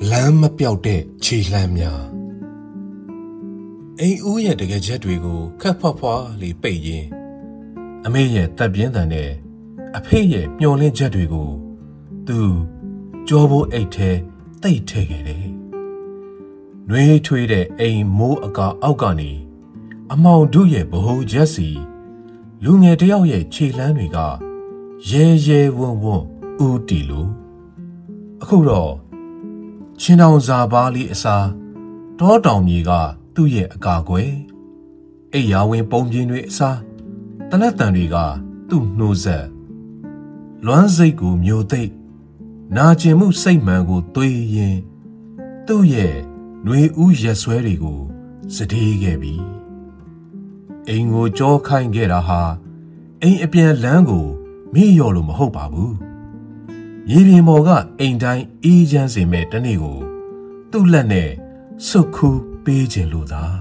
လမ်းမပြောက်တဲ့ခြေလှမ်းများအိမ်ဦးရဲ့တကယ်ချက်တွေကိုခက်ဖွားဖွားလေးပိတ်ရင်းအမေရဲ့တပ်ပြင်းတန်နဲ့အဖေရဲ့မျောလင်းချက်တွေကိုသူကြောဘိုးအိတ်ထဲတိတ်ထဲခဲ့တယ်။နှွေးထွေးတဲ့အိမ်မိုးအကာအောက်ကနေအမောင်တို့ရဲ့ဗဟိုချက်စီလူငယ်တယောက်ရဲ့ခြေလှမ်းတွေကရဲရဲဝံ့ဝံ့ဦးတီလို့အခုတော့ချင်းတောင်စာပါးလေးအစားတောတောင်ကြီးကသူ့ရဲ့အကာကွယ်အိယာဝင်ပုံပြင်းတွေအစားတနက်တန်တွေကသူ့နှိုးဆက်လွမ်းစိတ်ကိုမျိုးသိပ်နာကျင်မှုစိတ်မှန်ကိုသွေးရင်သူ့ရဲ့နှွေဦးရက်ဆွဲတွေကိုစတေးခဲ့ပြီအိမ်ကိုကြောခိုင်းခဲ့တာဟာအိမ်အပြန်လမ်းကိုမေ့လျော့လို့မဟုတ်ပါဘူးရေပြင်ပေါ်ကအိမ်တိုင်းအေးချမ်းစေမဲ့တနေ့ကိုသူ့လက်နဲ့စွတ်ခူးပေးခြင်းလို့သာ